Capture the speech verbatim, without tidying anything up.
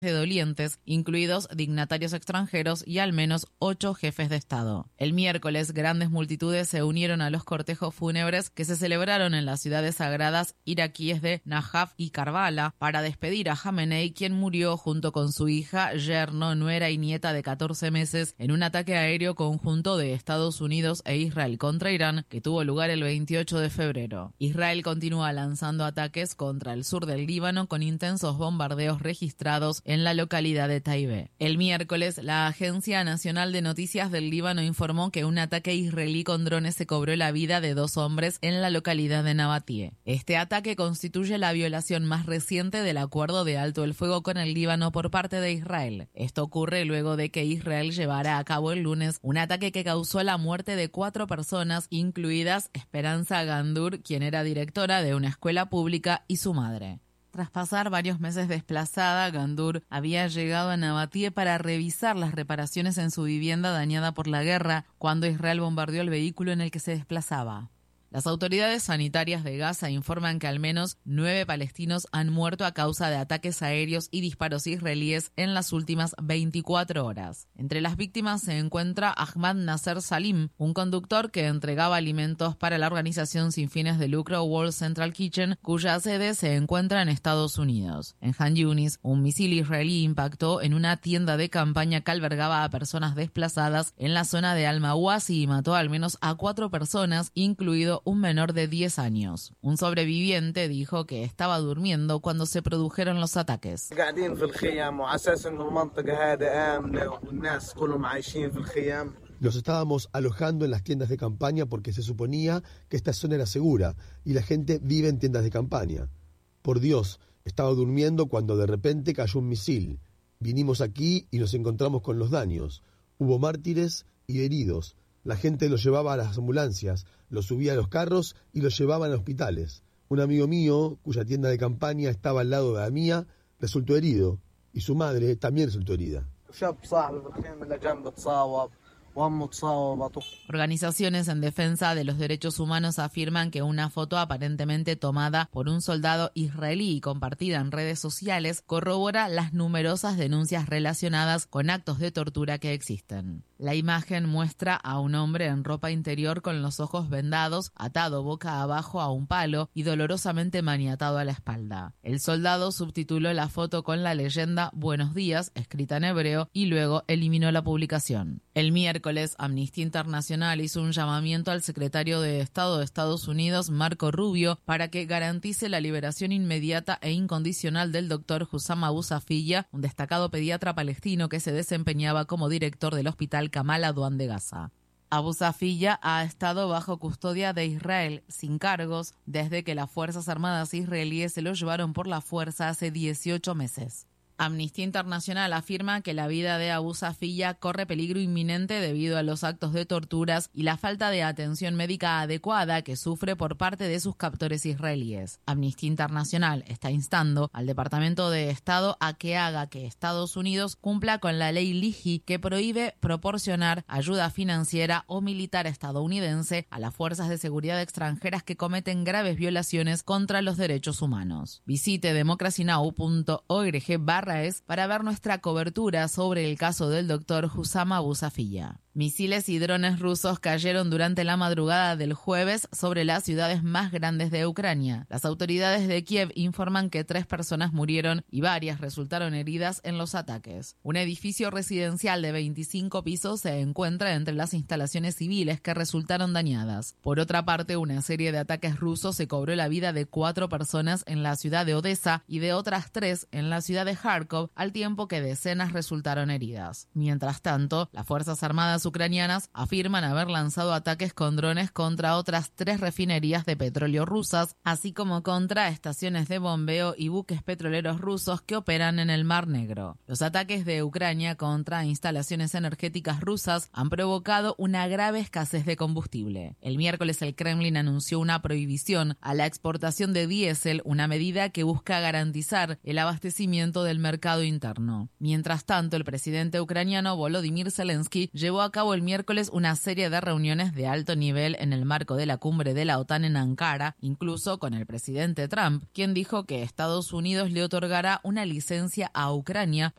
de dolientes, incluidos dignatarios extranjeros y al menos ocho jefes de Estado. El miércoles, grandes multitudes se unieron a los cortejos fúnebres que se celebraron en las ciudades sagradas iraquíes de Najaf y Karbala para despedir a Jamenei, quien murió junto con su hija, yerno, nuera y nieta de catorce meses en un ataque aéreo conjunto de Estados Unidos e Israel contra Irán que tuvo lugar el veintiocho de febrero. Israel continúa lanzando ataques contra el sur del Líbano con intensos bombardeos registrados en la localidad de Taibé. El miércoles, la Agencia Nacional de Noticias del Líbano informó que un ataque israelí con drones se cobró la vida de dos hombres en la localidad de Nabatie. Este ataque constituye la violación más reciente del acuerdo de alto el fuego con el Líbano por parte de Israel. Esto ocurre luego de que Israel llevara a cabo el lunes un ataque que causó la muerte de cuatro personas, incluidas Esperanza Gandour, quien era directora de una escuela pública, y su madre. Tras pasar varios meses desplazada, Gandour había llegado a Nabatie para revisar las reparaciones en su vivienda dañada por la guerra cuando Israel bombardeó el vehículo en el que se desplazaba. Las autoridades sanitarias de Gaza informan que al menos nueve palestinos han muerto a causa de ataques aéreos y disparos israelíes en las últimas veinticuatro horas. Entre las víctimas se encuentra Ahmad Nasser Salim, un conductor que entregaba alimentos para la organización sin fines de lucro World Central Kitchen, cuya sede se encuentra en Estados Unidos. En Han Yunis, un misil israelí impactó en una tienda de campaña que albergaba a personas desplazadas en la zona de Al-Mawasi y mató al menos a cuatro personas, incluido un menor de diez años. Un sobreviviente dijo que estaba durmiendo cuando se produjeron los ataques. Los estábamos alojando en las tiendas de campaña porque se suponía que esta zona era segura y la gente vive en tiendas de campaña. Por Dios, estaba durmiendo cuando de repente cayó un misil. Vinimos aquí y nos encontramos con los daños. Hubo mártires y heridos. La gente los llevaba a las ambulancias, los subía a los carros y los llevaban a hospitales. Un amigo mío, cuya tienda de campaña estaba al lado de la mía, resultó herido y su madre también resultó herida. Organizaciones en defensa de los derechos humanos afirman que una foto aparentemente tomada por un soldado israelí y compartida en redes sociales corrobora las numerosas denuncias relacionadas con actos de tortura que existen. La imagen muestra a un hombre en ropa interior con los ojos vendados, atado boca abajo a un palo y dolorosamente maniatado a la espalda. El soldado subtituló la foto con la leyenda "Buenos días", escrita en hebreo, y luego eliminó la publicación. El miércoles, Amnistía Internacional hizo un llamamiento al secretario de Estado de Estados Unidos, Marco Rubio, para que garantice la liberación inmediata e incondicional del doctor Hussam Abu Safiya, un destacado pediatra palestino que se desempeñaba como director del hospital Kamal Adwan de Gaza. Abu Safiya ha estado bajo custodia de Israel, sin cargos, desde que las Fuerzas Armadas israelíes se lo llevaron por la fuerza hace dieciocho meses. Amnistía Internacional afirma que la vida de Abu Safiya corre peligro inminente debido a los actos de torturas y la falta de atención médica adecuada que sufre por parte de sus captores israelíes. Amnistía Internacional está instando al Departamento de Estado a que haga que Estados Unidos cumpla con la ley Lihi, que prohíbe proporcionar ayuda financiera o militar estadounidense a las fuerzas de seguridad extranjeras que cometen graves violaciones contra los derechos humanos. Visite democracy now punto org barra es para ver nuestra cobertura sobre el caso del doctor Hussam Abu Safiya. Misiles y drones rusos cayeron durante la madrugada del jueves sobre las ciudades más grandes de Ucrania. Las autoridades de Kiev informan que tres personas murieron y varias resultaron heridas en los ataques. Un edificio residencial de veinticinco pisos se encuentra entre las instalaciones civiles que resultaron dañadas. Por otra parte, una serie de ataques rusos se cobró la vida de cuatro personas en la ciudad de Odessa y de otras tres en la ciudad de Kharkov, al tiempo que decenas resultaron heridas. Mientras tanto, las Fuerzas Armadas ucranianas afirman haber lanzado ataques con drones contra otras tres refinerías de petróleo rusas, así como contra estaciones de bombeo y buques petroleros rusos que operan en el Mar Negro. Los ataques de Ucrania contra instalaciones energéticas rusas han provocado una grave escasez de combustible. El miércoles el Kremlin anunció una prohibición a la exportación de diésel, una medida que busca garantizar el abastecimiento del mercado interno. Mientras tanto, el presidente ucraniano Volodymyr Zelensky llevó a a cabo el miércoles una serie de reuniones de alto nivel en el marco de la cumbre de la OTAN en Ankara, incluso con el presidente Trump, quien dijo que Estados Unidos le otorgará una licencia a Ucrania